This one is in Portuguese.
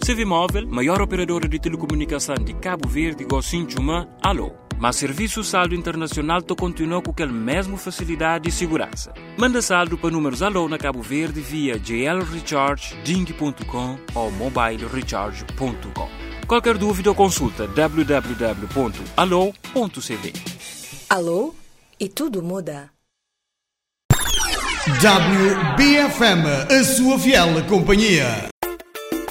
Civimóvel, maior operadora de telecomunicação de Cabo Verde, Gocinchuma, Alô. Mas serviço saldo internacional to continua com aquela mesma facilidade e segurança. Manda saldo para números Alô na Cabo Verde via GL Recharge, Ding.com ou mobilerecharge.com. Qualquer dúvida ou consulta www.alô.cv. Alô e tudo muda. WBFM, a sua fiel companhia.